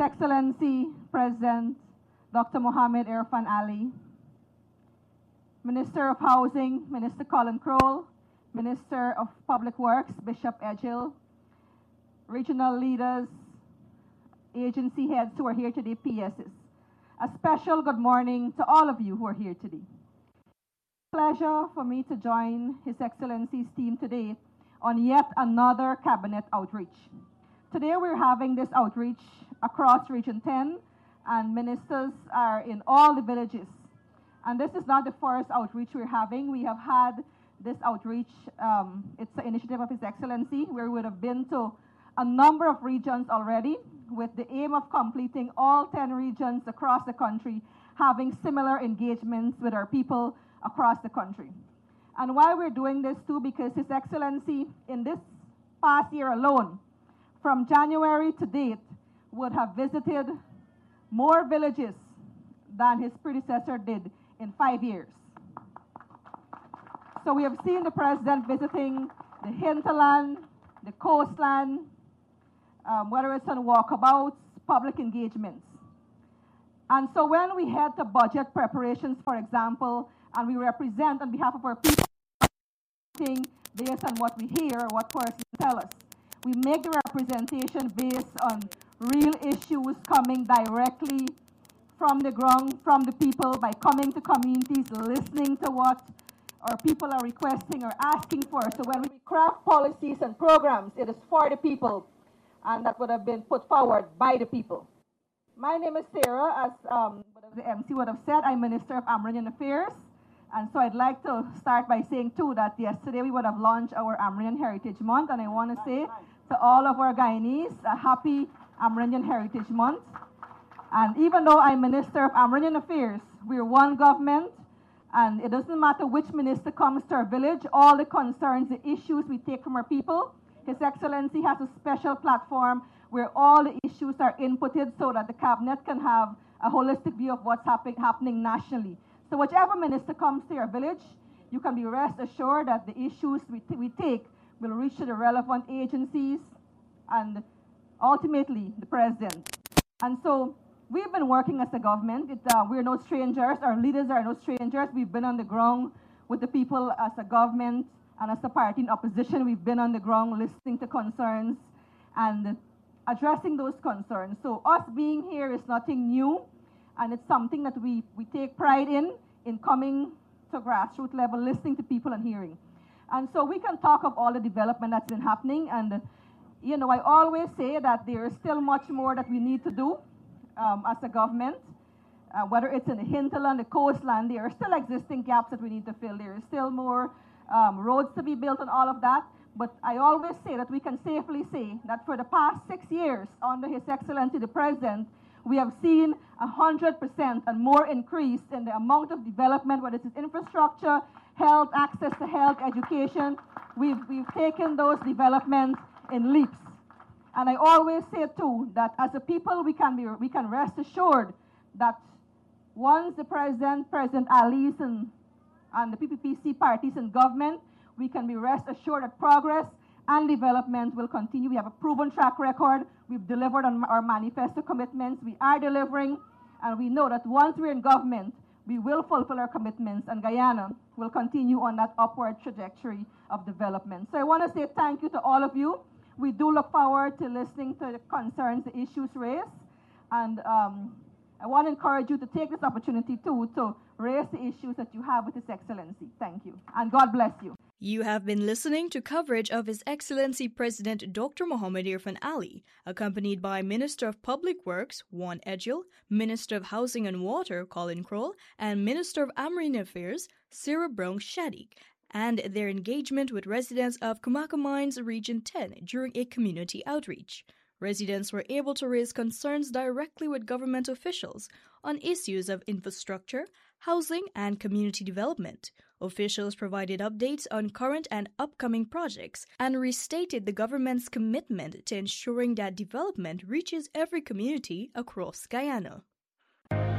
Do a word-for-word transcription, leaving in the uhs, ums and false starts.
Excellency President Doctor Mohamed Irfaan Ali, Minister of Housing, Minister Colin Crowell, Minister of Public Works, Bishop Edghill, regional leaders, agency heads who are here today, P Ss. A special good morning to all of you who are here today. Pleasure for me to join His Excellency's team today on yet another cabinet outreach. Today we're having this outreach across Region ten, and ministers are in all the villages. And this is not the first outreach we're having. We have had this outreach, um, it's an initiative of His Excellency, where we would have been to a number of regions already with the aim of completing all ten regions across the country, having similar engagements with our people across the country. And why we're doing this too, because His Excellency in this past year alone, from January to date, would have visited more villages than his predecessor did in five years. So we have seen the President visiting the hinterland, the coastland, um, whether it's on walkabouts, public engagements. And so when we head to budget preparations, for example, and we represent on behalf of our people based on what we hear or what persons tell us, we make the representation based on real issues coming directly from the ground, from the people, by coming to communities, listening to what our people are requesting or asking for. So when we craft policies and programs, it is for the people, and that would have been put forward by the people. My name is Sarah, as um, the M C would have said. I'm Minister of Amerindian Affairs. And so I'd like to start by saying, too, that yesterday we would have launched our Amerindian Heritage Month, and I want to say to all of our Guyanese, a happy Amerindian Heritage Month. And even though I'm Minister of Amerindian Affairs, we're one government, and it doesn't matter which minister comes to our village, all the concerns, the issues we take from our people, His Excellency has a special platform where all the issues are inputted so that the cabinet can have a holistic view of what's happen happening nationally. So whichever minister comes to your village, you can be rest assured that the issues we, we take will reach to the relevant agencies and ultimately the president. And so we've been working as a government. It, uh, we're no strangers. Our leaders are no strangers. We've been on the ground with the people as a government and as a party in opposition. We've been on the ground listening to concerns and addressing those concerns. So us being here is nothing new. And it's something that we, we take pride in, in coming to grassroots level, listening to people and hearing. And so we can talk of all the development that's been happening. And, you know, I always say that there is still much more that we need to do um, as a government, uh, whether it's in the hinterland, the coastland, there are still existing gaps that we need to fill. There is still more um, roads to be built and all of that. But I always say that we can safely say that for the past six years, under His Excellency the President, we have seen a hundred percent and more increase in the amount of development, whether it's infrastructure, health, access to health, education. We've, we've taken those developments in leaps. And I always say too that as a people we can, be, we can rest assured that once the President, President Ali's and, and the P P P C parties in government, we can be rest assured that progress and development will continue. We have a proven track record. We've delivered on our manifesto commitments. We are delivering, and we know that once we're in government, we will fulfill our commitments, and Guyana will continue on that upward trajectory of development. So I want to say thank you to all of you. We do look forward to listening to the concerns, the issues raised, and um, I want to encourage you to take this opportunity too to raise the issues that you have with His Excellency. Thank you, and God bless you. You have been listening to coverage of His Excellency President Doctor Mohamed Irfaan Ali, accompanied by Minister of Public Works, Juan Edghill, Minister of Housing and Water, Colin Crowell, and Minister of Amerindian Affairs, Sarah Brown Shadegg, and their engagement with residents of Kumaka Mines Region ten during a community outreach. Residents were able to raise concerns directly with government officials on issues of infrastructure, housing, and community development. Officials provided updates on current and upcoming projects and restated the government's commitment to ensuring that development reaches every community across Guyana.